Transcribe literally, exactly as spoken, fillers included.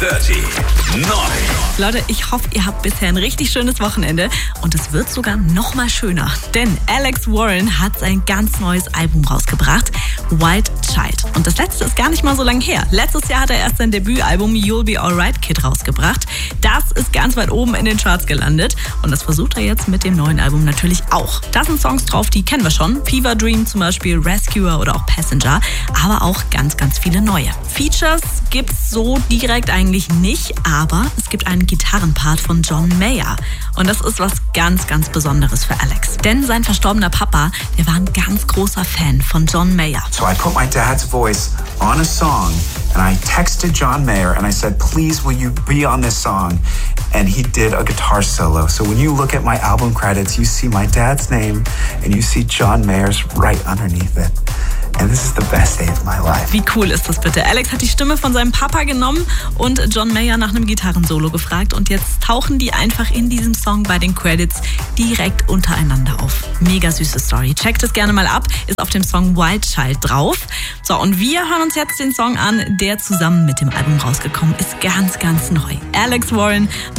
Dirty neun. Leute, ich hoffe, ihr habt bisher ein richtig schönes Wochenende und es wird sogar noch mal schöner, denn Alex Warren hat sein ganz neues Album rausgebracht, Wild Child. Und das letzte ist gar nicht mal so lange her. Letztes Jahr hat er erst sein Debütalbum You'll Be Alright Kid rausgebracht. Das ist ganz weit oben in den Charts gelandet und das versucht er jetzt mit dem neuen Album natürlich auch. Da sind Songs drauf, die kennen wir schon. Fever Dream zum Beispiel, Rescuer oder auch Passenger, aber auch ganz, ganz viele neue. Features gibt's so direkt eigentlich nicht, aber es gibt einen Gitarrenpart von John Mayer. Und das ist was ganz, ganz Besonderes für Alex. Denn sein verstorbener Papa, der war ein ganz großer Fan von John Mayer. So I put my dad's voice on a song and I texted John Mayer and I said, please, will you be on this song? And he did a guitar solo. So when you look at my album credits, you see my dad's name and you see John Mayer's right underneath it. And this is the best day of my life. Wie cool ist das bitte? Alex hat die Stimme von seinem Papa genommen und John Mayer nach einem Gitarrensolo gefragt. Und jetzt tauchen die einfach in diesem Song bei den Credits direkt untereinander auf. Mega süße Story. Checkt es gerne mal ab. Ist auf dem Song Wild Child drauf. So, und wir hören uns jetzt den Song an, der zusammen mit dem Album rausgekommen ist. Ganz, ganz neu. Alex Warren